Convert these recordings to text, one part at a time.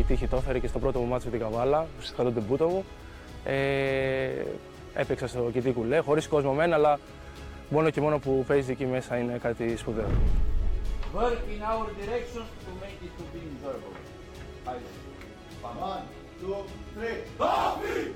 τύχη το έφερε και στο πρώτο μου μάτσο με την Καβάλα, στο το ντεμπούτο μου. Έπαιξα στο Κιτή Κουλέ, χωρίς κόσμο μένα, αλλά μόνο και μόνο που παίζει εκεί μέσα είναι κάτι σπουδαίο. Work in our direction to make it to be enjoyable. One, two, three.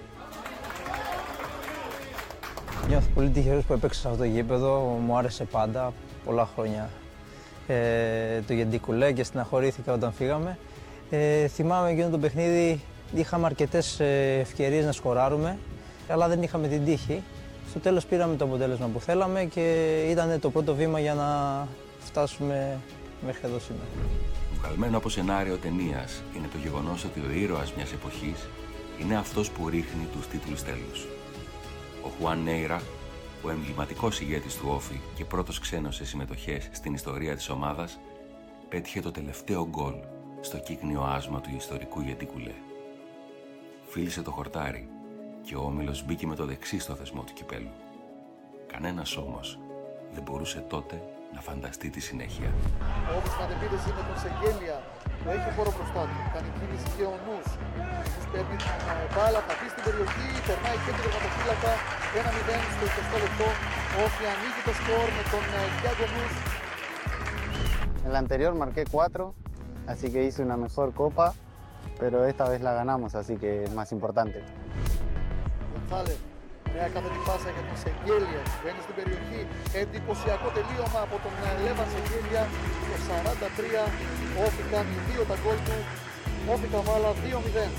Νιώθω πολύ τυχερός που έπαιξα σε αυτό το γήπεδο, μου άρεσε πάντα, πολλά χρόνια το Κιτή Κουλέ και στεναχωρήθηκα όταν φύγαμε. Θυμάμαι εκείνο το παιχνίδι, είχαμε αρκετές ευκαιρίες να σκοράρουμε, αλλά δεν είχαμε την τύχη. Στο τέλος πήραμε το αποτέλεσμα που θέλαμε και ήταν το πρώτο βήμα για να φτάσουμε μέχρι εδώ σήμερα. Βγαλμένο από σενάριο ταινίας είναι το γεγονός ότι ο ήρωας μιας εποχής είναι αυτός που ρίχνει τους τίτλους τέλους. Ο Χουάν Νέιρα, ο εμβληματικός ηγέτης του Όφι και πρώτος ξένος σε συμμετοχές στην ιστορία της ομάδας, πέτυχε το τελευταίο γκολ στο κύκνιο άσμα του ιστορικού Κιτή Κουλέ. Φίλησε το χορτάρι και ο όμιλος μπήκε με το δεξί στο θεσμό του κυπέλου. Κανένας όμως δεν μπορούσε τότε να φανταστεί τη συνέχεια. Ο Όφης στην αντεπίθεση με τον Σεγγέλια που έχει χώρο μπροστά του. Κάνει κίνηση και ο Νους. Νους παίρνει την μπάλα, θα μπει στην περιοχή, περνάει και την τερματοφύλακα. 1-0 στο 20 λεπτό. Ο Όφη ανοίγει το σκορ με τον Γιάνγκο Νους. En la anterior marqué 4, así que hice una mejor copa, pero esta vez la ganamos, así que es más importante. Γκονθάλεφ, νέα κάθετη πάσα για τον Σεγγέλια. Μπαίνει στην περιοχή. Εντυπωσιακό τελείωμα από τον Λέβαν Σεγγέλια. Το 43, Όφη κάνει 2 τα γκολ του. Όφη Καβάλα 2-0.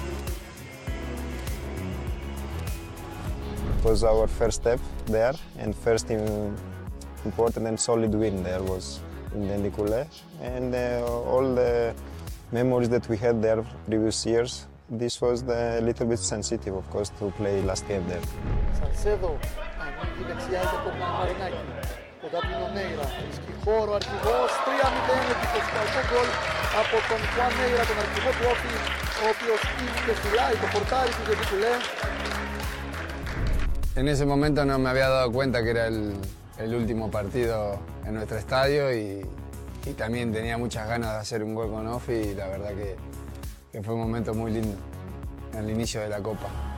It was our first step there and first important and solid win there was in the Kiti Kule. And all the memories that we had there previous years, this was a little bit sensitive, of course, to play last game there. Σαλσέδο ανοίγει δεξιά για τον Μαρινάκη. Κοντά του είναι ο Νέιρα. Βρίσκει χώρο, αρχηγός. 3-0, εντυπωσιακό γκολ από τον Χουάν Νέιρα, τον αρχηγό του Όφη, ο οποίος είναι και φυλάει το πορτάρι του Κιτή Κουλέ. En ese momento no me había dado cuenta que era el último partido en nuestro estadio y también tenía muchas ganas de hacer un gol con Ofi y la verdad que fue un momento muy lindo en el inicio de la Copa.